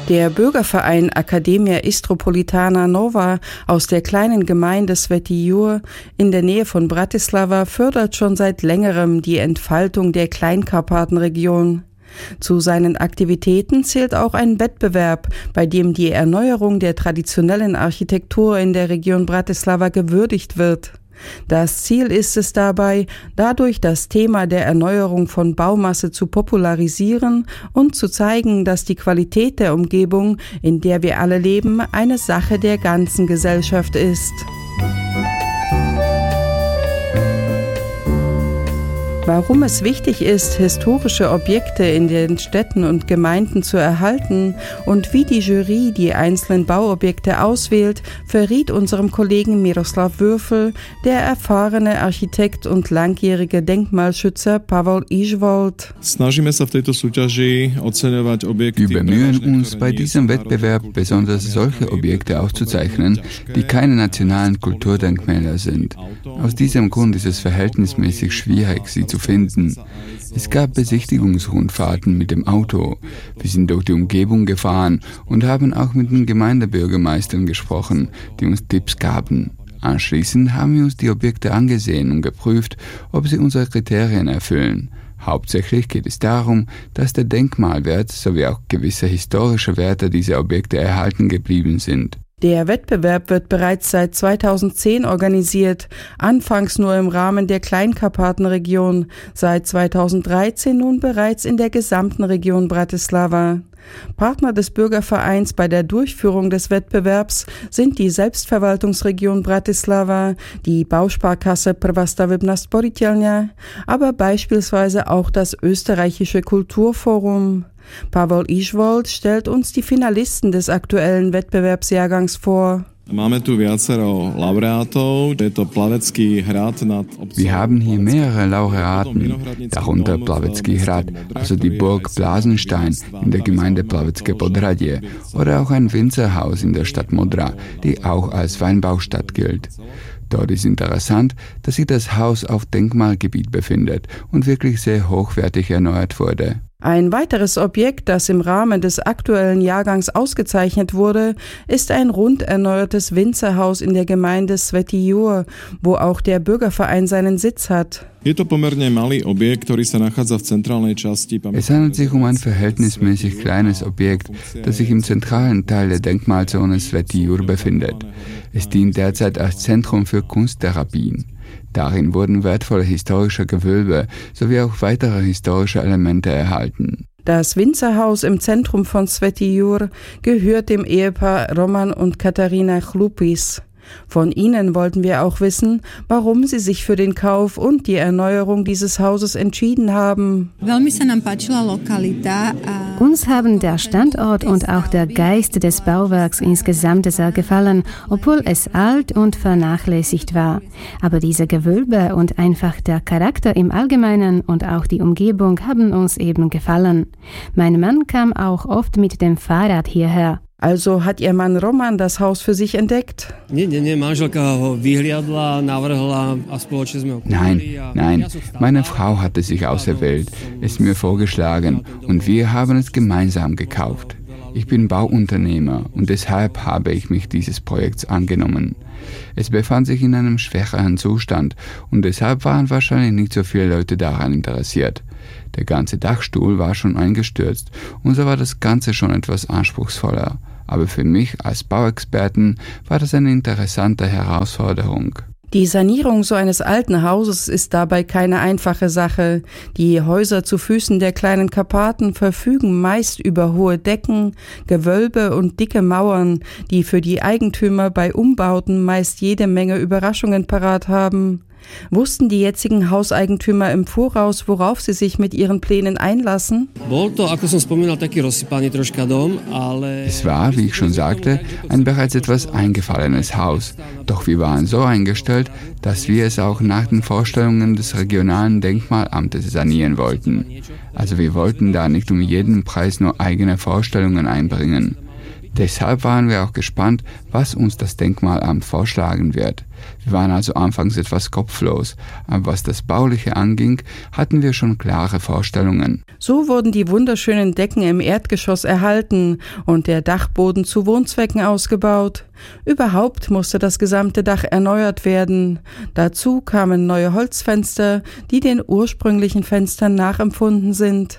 Der Bürgerverein Academia Istropolitana Nova aus der kleinen Gemeinde Svätý Jur in der Nähe von Bratislava fördert schon seit längerem die Entfaltung der Kleinkarpatenregion. Zu seinen Aktivitäten zählt auch ein Wettbewerb, bei dem die Erneuerung der traditionellen Architektur in der Region Bratislava gewürdigt wird. Das Ziel ist es dabei, dadurch das Thema der Erneuerung von Baumasse zu popularisieren und zu zeigen, dass die Qualität der Umgebung, in der wir alle leben, eine Sache der ganzen Gesellschaft ist. Warum es wichtig ist, historische Objekte in den Städten und Gemeinden zu erhalten und wie die Jury die einzelnen Bauobjekte auswählt, verriet unserem Kollegen Miroslav Würfel der erfahrene Architekt und langjährige Denkmalschützer Pavel Ižvold. Wir bemühen uns, bei diesem Wettbewerb besonders solche Objekte auszuzeichnen, die keine nationalen Kulturdenkmäler sind. Aus diesem Grund ist es verhältnismäßig schwierig, sie zu finden. Es gab Besichtigungsrundfahrten mit dem Auto. Wir sind durch die Umgebung gefahren und haben auch mit den Gemeindebürgermeistern gesprochen, die uns Tipps gaben. Anschließend haben wir uns die Objekte angesehen und geprüft, ob sie unsere Kriterien erfüllen. Hauptsächlich geht es darum, dass der Denkmalwert sowie auch gewisse historische Werte dieser Objekte erhalten geblieben sind. Der Wettbewerb wird bereits seit 2010 organisiert, anfangs nur im Rahmen der Kleinkarpatenregion, seit 2013 nun bereits in der gesamten Region Bratislava. Partner des Bürgervereins bei der Durchführung des Wettbewerbs sind die Selbstverwaltungsregion Bratislava, die Bausparkasse Prvá stavebná sporiteľňa, aber beispielsweise auch das österreichische Kulturforum. Pavel Ižvold stellt uns die Finalisten des aktuellen Wettbewerbsjahrgangs vor. Wir haben hier mehrere Laureaten, darunter Plavecký hrad, also die Burg Blasenstein in der Gemeinde Plavecké Podhradie, oder auch ein Winzerhaus in der Stadt Modra, die auch als Weinbaustadt gilt. Dort ist interessant, dass sich das Haus auf Denkmalgebiet befindet und wirklich sehr hochwertig erneuert wurde. Ein weiteres Objekt, das im Rahmen des aktuellen Jahrgangs ausgezeichnet wurde, ist ein rund erneuertes Winzerhaus in der Gemeinde Svätý Jur, wo auch der Bürgerverein seinen Sitz hat. Es handelt sich um ein verhältnismäßig kleines Objekt, das sich im zentralen Teil der Denkmalzone Svätý Jur befindet. Es dient derzeit als Zentrum für Kunsttherapien. Darin wurden wertvolle historische Gewölbe sowie auch weitere historische Elemente erhalten. Das Winzerhaus im Zentrum von Svätý Jur gehört dem Ehepaar Roman und Katarina Chlupis. Von ihnen wollten wir auch wissen, warum sie sich für den Kauf und die Erneuerung dieses Hauses entschieden haben. Uns haben der Standort und auch der Geist des Bauwerks insgesamt sehr gefallen, obwohl es alt und vernachlässigt war. Aber diese Gewölbe und einfach der Charakter im Allgemeinen und auch die Umgebung haben uns eben gefallen. Mein Mann kam auch oft mit dem Fahrrad hierher. Also hat Ihr Mann Roman das Haus für sich entdeckt? Nein, meine Frau hatte sich auserwählt, es mir vorgeschlagen und wir haben es gemeinsam gekauft. Ich bin Bauunternehmer und deshalb habe ich mich dieses Projekts angenommen. Es befand sich in einem schwächeren Zustand und deshalb waren wahrscheinlich nicht so viele Leute daran interessiert. Der ganze Dachstuhl war schon eingestürzt und so war das Ganze schon etwas anspruchsvoller. Aber für mich als Bauexperten war das eine interessante Herausforderung. Die Sanierung so eines alten Hauses ist dabei keine einfache Sache. Die Häuser zu Füßen der kleinen Karpaten verfügen meist über hohe Decken, Gewölbe und dicke Mauern, die für die Eigentümer bei Umbauten meist jede Menge Überraschungen parat haben. Wussten die jetzigen Hauseigentümer im Voraus, worauf sie sich mit ihren Plänen einlassen? Es war, wie ich schon sagte, ein bereits etwas eingefallenes Haus. Doch wir waren so eingestellt, dass wir es auch nach den Vorstellungen des regionalen Denkmalamtes sanieren wollten. Also wir wollten da nicht um jeden Preis nur eigene Vorstellungen einbringen. Deshalb waren wir auch gespannt, was uns das Denkmalamt vorschlagen wird. Wir waren also anfangs etwas kopflos, aber was das Bauliche anging, hatten wir schon klare Vorstellungen. So wurden die wunderschönen Decken im Erdgeschoss erhalten und der Dachboden zu Wohnzwecken ausgebaut. Überhaupt musste das gesamte Dach erneuert werden. Dazu kamen neue Holzfenster, die den ursprünglichen Fenstern nachempfunden sind.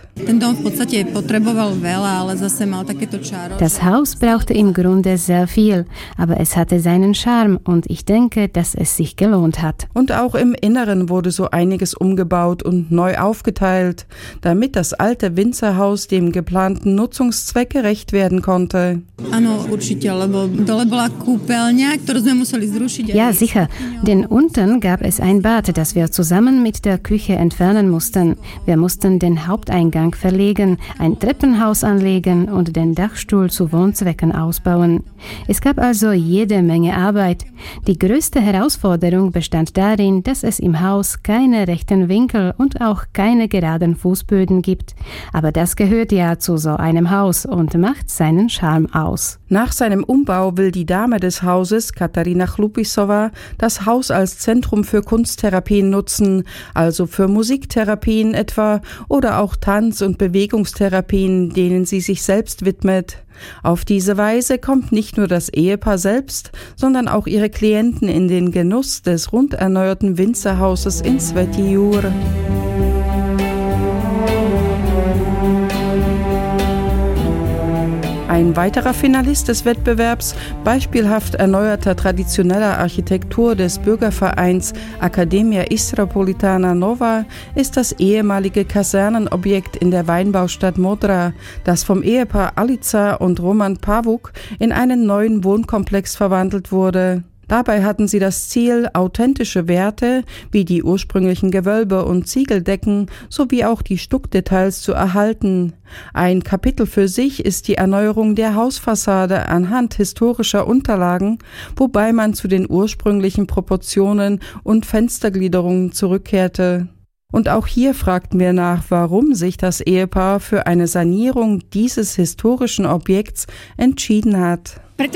Das Haus brauchte im Grunde sehr viel, aber es hatte seinen Charme und ich denke, dass es sich gelohnt hat. Und auch im Inneren wurde so einiges umgebaut und neu aufgeteilt, damit das alte Winzerhaus dem geplanten Nutzungszweck gerecht werden konnte. Ja, sicher, denn unten gab es ein Bad, das wir zusammen mit der Küche entfernen mussten. Wir mussten den Haupteingang verlegen, ein Treppenhaus anlegen und den Dachstuhl zu Wohnzwecken ausbauen. Es gab also jede Menge Arbeit. Die größte Herausforderung bestand darin, dass es im Haus keine rechten Winkel und auch keine geraden Fußböden gibt. Aber das gehört ja zu so einem Haus und macht seinen Charme aus. Nach seinem Umbau will die Dame des Hauses, Katarina Chlupisova, das Haus als Zentrum für Kunsttherapien nutzen, also für Musiktherapien etwa oder auch Tanz- und Bewegungstherapien, denen sie sich selbst widmet. Auf diese Weise kommt nicht nur das Ehepaar selbst, sondern auch ihre Klienten in den Genuss des rund erneuerten Winzerhauses in Svätý Jur. Ein weiterer Finalist des Wettbewerbs, beispielhaft erneuerter traditioneller Architektur des Bürgervereins Academia Istropolitana Nova, ist das ehemalige Kasernenobjekt in der Weinbaustadt Modra, das vom Ehepaar Alica und Roman Pavuk in einen neuen Wohnkomplex verwandelt wurde. Dabei hatten sie das Ziel, authentische Werte wie die ursprünglichen Gewölbe und Ziegeldecken sowie auch die Stuckdetails zu erhalten. Ein Kapitel für sich ist die Erneuerung der Hausfassade anhand historischer Unterlagen, wobei man zu den ursprünglichen Proportionen und Fenstergliederungen zurückkehrte. Und auch hier fragten wir nach, warum sich das Ehepaar für eine Sanierung dieses historischen Objekts entschieden hat. Weil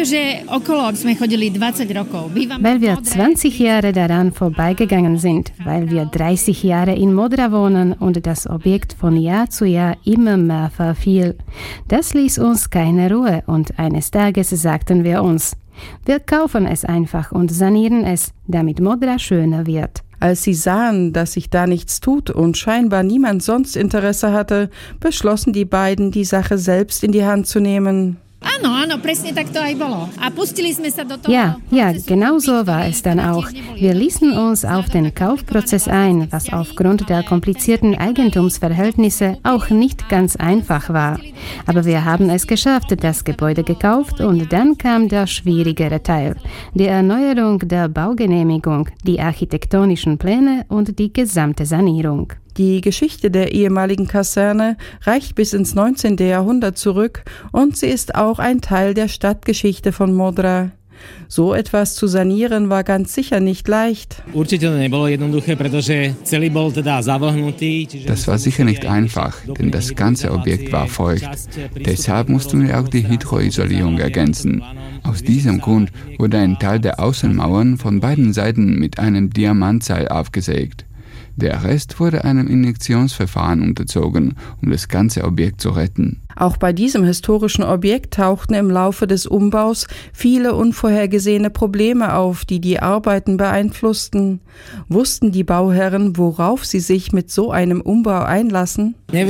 wir 20 Jahre daran vorbeigegangen sind, weil wir 30 Jahre in Modra wohnen und das Objekt von Jahr zu Jahr immer mehr verfiel. Das ließ uns keine Ruhe und eines Tages sagten wir uns, wir kaufen es einfach und sanieren es, damit Modra schöner wird. Als sie sahen, dass sich da nichts tut und scheinbar niemand sonst Interesse hatte, beschlossen die beiden, die Sache selbst in die Hand zu nehmen. Ja, genau so war es dann auch. Wir ließen uns auf den Kaufprozess ein, was aufgrund der komplizierten Eigentumsverhältnisse auch nicht ganz einfach war. Aber wir haben es geschafft, das Gebäude gekauft und dann kam der schwierigere Teil, die Erneuerung der Baugenehmigung, die architektonischen Pläne und die gesamte Sanierung. Die Geschichte der ehemaligen Kaserne reicht bis ins 19. Jahrhundert zurück und sie ist auch ein Teil der Stadtgeschichte von Modra. So etwas zu sanieren war ganz sicher nicht leicht. Das war sicher nicht einfach, denn das ganze Objekt war feucht. Deshalb mussten wir auch die Hydroisolierung ergänzen. Aus diesem Grund wurde ein Teil der Außenmauern von beiden Seiten mit einem Diamantseil aufgesägt. Der Rest wurde einem Injektionsverfahren unterzogen, um das ganze Objekt zu retten. Auch bei diesem historischen Objekt tauchten im Laufe des Umbaus viele unvorhergesehene Probleme auf, die die Arbeiten beeinflussten. Wussten die Bauherren, worauf sie sich mit so einem Umbau einlassen? Das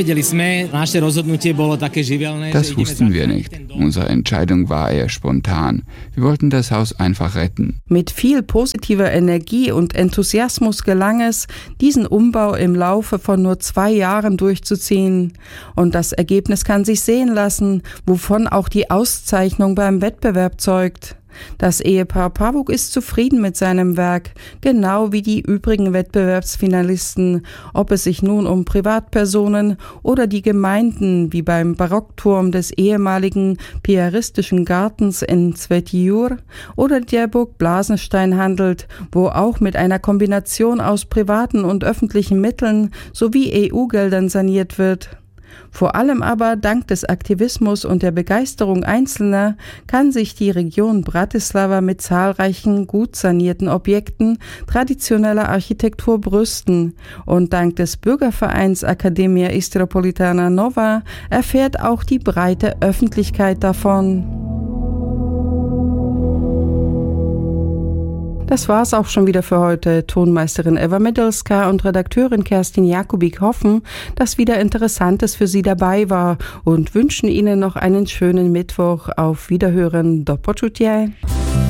wussten wir nicht. Unsere Entscheidung war eher spontan. Wir wollten das Haus einfach retten. Mit viel positiver Energie und Enthusiasmus gelang es, diesen Umbau im Laufe von nur 2 Jahren durchzuziehen. Und das Ergebnis kann sich sehen lassen, wovon auch die Auszeichnung beim Wettbewerb zeugt. Das Ehepaar Pavuk ist zufrieden mit seinem Werk, genau wie die übrigen Wettbewerbsfinalisten, ob es sich nun um Privatpersonen oder die Gemeinden wie beim Barockturm des ehemaligen piaristischen Gartens in Svätý Jur oder der Burg Blasenstein handelt, wo auch mit einer Kombination aus privaten und öffentlichen Mitteln sowie EU-Geldern saniert wird. Vor allem aber dank des Aktivismus und der Begeisterung Einzelner kann sich die Region Bratislava mit zahlreichen gut sanierten Objekten traditioneller Architektur brüsten. Und dank des Bürgervereins Academia Istropolitana Nova erfährt auch die breite Öffentlichkeit davon. Das war's auch schon wieder für heute. Tonmeisterin Eva Medelska und Redakteurin Kerstin Jakubik hoffen, dass wieder Interessantes für Sie dabei war und wünschen Ihnen noch einen schönen Mittwoch. Auf Wiederhören. Do počutia.